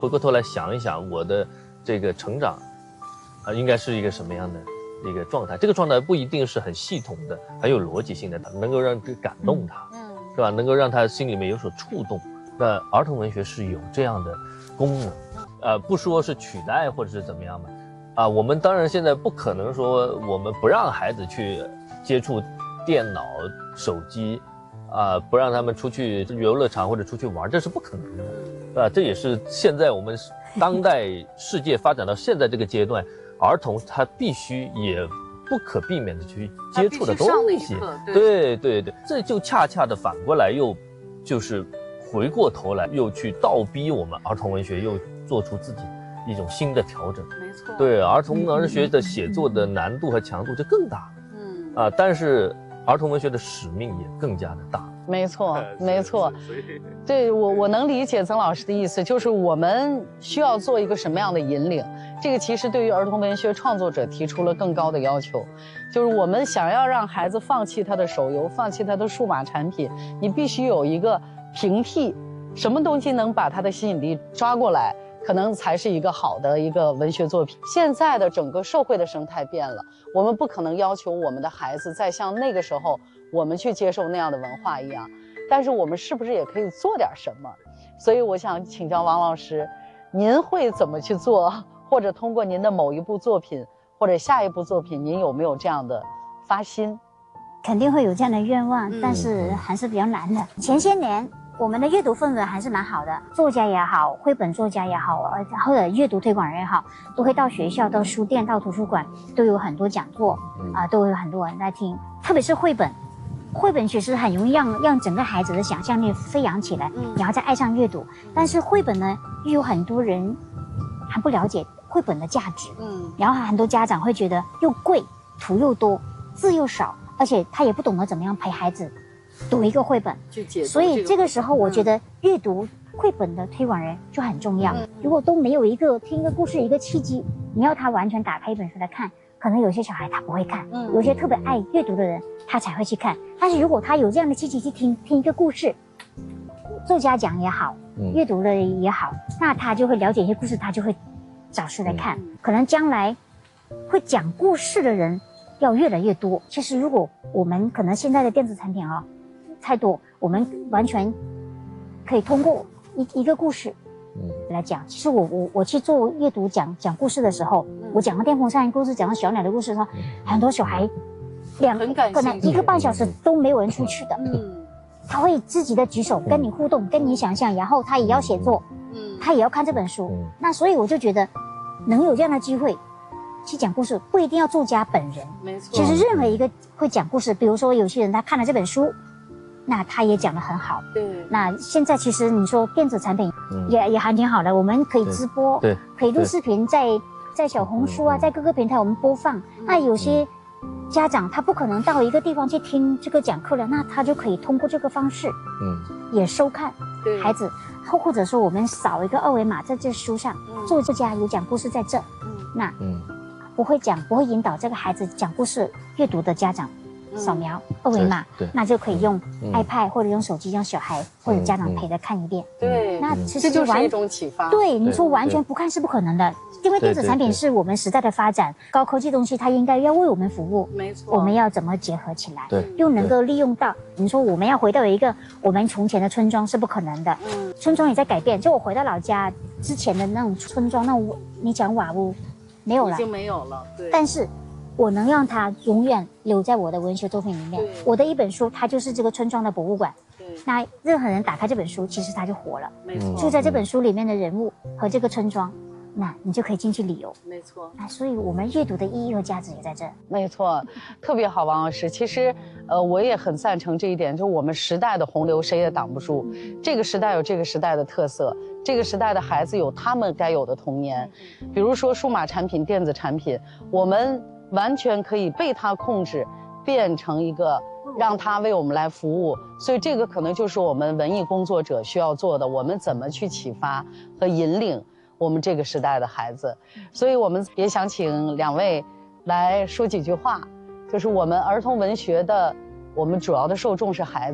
回过头来想一想我的这个成长，应该是一个什么样的一个状态？这个状态不一定是很系统的、很有逻辑性的，能够让这感动他，是吧？能够让他心里面有所触动。那儿童文学是有这样的功能，不说是取代或者是怎么样吧，我们当然现在不可能说我们不让孩子去接触电脑、手机，不让他们出去游乐场或者出去玩，这是不可能的，这也是现在我们当代世界发展到现在这个阶段，儿童他必须也不可避免的去接触的东西。对，这就恰恰的反过来又就是回过头来又去倒逼我们儿童文学又做出自己一种新的调整。 没错， 对，儿童文学的写作的难度和强度就更大了。但是儿童文学的使命也更加的大。 没错，没错。对，我能理解曾老师的意思，就是我们需要做一个什么样的引领。这个其实对于儿童文学创作者提出了更高的要求，就是我们想要让孩子放弃他的手游，放弃他的数码产品，你必须有一个平替，什么东西能把他的吸引力抓过来，可能才是一个好的一个文学作品。现在的整个社会的生态变了，我们不可能要求我们的孩子再像那个时候我们去接受那样的文化一样，但是我们是不是也可以做点什么？所以我想请教王老师，您会怎么去做？或者通过您的某一部作品或者下一部作品，您有没有这样的发心？ 肯定会有这样的愿望，但是还是比较难的。前些年我们的阅读氛围还是蛮好的，作家也好，绘本作家也好，或者阅读推广人也好，都会到学校、到书店、到图书馆，都有很多讲座都有很多人在听。特别是绘本其实很容易让整个孩子的想象力飞扬起来，然后再爱上阅读。但是绘本呢，又有很多人还不了解绘本的价值，然后很多家长会觉得又贵，图又多，字又少，而且他也不懂得怎么样陪孩子读一个绘本，所以这个时候我觉得阅读绘本的推广人就很重要。如果都没有一个听一个故事一个契机，你要他完全打开一本书来看，可能有些小孩他不会看，有些特别爱阅读的人他才会去看。但是如果他有这样的契机去听一个故事，作家讲也好，阅读的也好，那他就会了解一些故事，他就会找书来看。可能将来会讲故事的人要越来越多。其实如果我们可能现在的电子产品太多，我们完全可以通过一个故事来讲。其实我去做阅读讲故事的时候，我讲到电风扇故事，讲到小鸟的故事的时候，很多小孩可能1个半小时都没有人出去的，他会自己的举手跟你互动，跟你想象，然后他也要写作，他也要看这本书。那所以我就觉得能有这样的机会去讲故事，不一定要作家本人， 没错。 其实任何一个会讲故事，比如说有些人他看了这本书，那他也讲得很好。 对。 那现在其实你说电子产品也还挺好的，我们可以直播， 对， 可以录视频，在小红书啊，在各个平台我们播放。那有些家长他不可能到一个地方去听这个讲课了，那他就可以通过这个方式，也收看孩子，或者说我们扫一个二维码在这书上，作家有讲故事在这，那不会引导这个孩子讲故事阅读的家长扫描二维码，那就可以用 iPad 或者用手机让小孩或者家长陪着看一遍。 对， 那其实这就是一种启发。 对，你说完全不看是不可能的，因为电子产品是我们时代的发展，高科技东西它应该要为我们服务。 没错， 我们要怎么结合起来？ 对， 又能够利用到。你说我们要回到一个我们从前的村庄是不可能的，村庄也在改变。就我回到老家之前的那种村庄，那你讲瓦屋没有了， 已经没有了。对， 但是我能让它永远留在我的文学作品里面。我的一本书，它就是这个村庄的博物馆。那任何人打开这本书，其实它就活了。 没错， 就在这本书里面的人物和这个村庄，那你就可以进去旅游。 没错。 那所以我们阅读的意义和价值也在这。 没错，特别好，王老师。其实，我也很赞成这一点，就是我们时代的洪流谁也挡不住。这个时代有这个时代的特色，这个时代的孩子有他们该有的童年。比如说数码产品、电子产品，我们完全可以被它控制，变成一个让它为我们来服务。所以这个可能就是我们文艺工作者需要做的，我们怎么去启发和引领我们这个时代的孩子。所以我们也想请2位来说几句话，就是我们儿童文学的，我们主要的受众是孩子，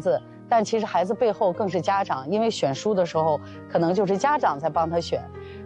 但其实孩子背后更是家长，因为选书的时候可能就是家长在帮他选。